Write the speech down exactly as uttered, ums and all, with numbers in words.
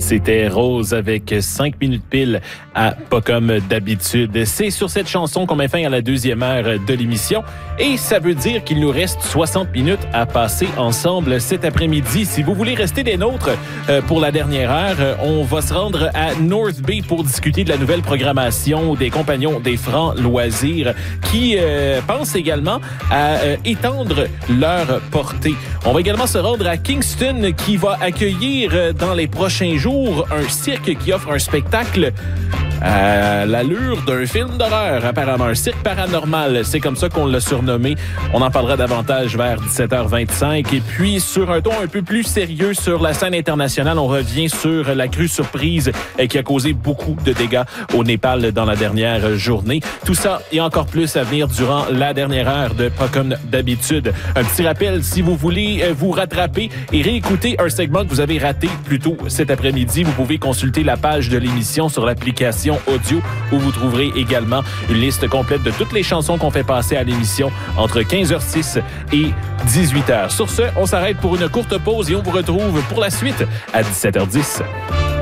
C'était Rose avec cinq minutes pile à Pas comme d'habitude. C'est sur cette chanson qu'on met fin à la deuxième heure de l'émission. Et ça veut dire qu'il nous reste soixante minutes à passer ensemble cet après-midi. Si vous voulez rester des nôtres euh, pour la dernière heure, on va se rendre à North Bay pour discuter de la nouvelle programmation des Compagnons des Francs Loisirs qui euh, pensent également à euh, étendre leur portée. On va également se rendre à Kingston qui va accueillir euh, dans les prochains jours un cirque qui offre un spectacle à l'allure d'un film d'horreur, apparemment. Un cirque paranormal, c'est comme ça qu'on l'a surnommé. On en parlera davantage vers dix-sept heures vingt-cinq. Et puis, sur un ton un peu plus sérieux sur la scène internationale, on revient sur la crue surprise qui a causé beaucoup de dégâts au Népal dans la dernière journée. Tout ça et encore plus à venir durant la dernière heure de Pas comme d'habitude. Un petit rappel, si vous voulez vous rattraper et réécouter un segment que vous avez raté plus tôt cet après-midi, vous pouvez consulter la page de l'émission sur l'application audio où vous trouverez également une liste complète de toutes les chansons qu'on fait passer à l'émission entre quinze heures six et dix-huit heures. Sur ce, on s'arrête pour une courte pause et on vous retrouve pour la suite à dix-sept heures dix.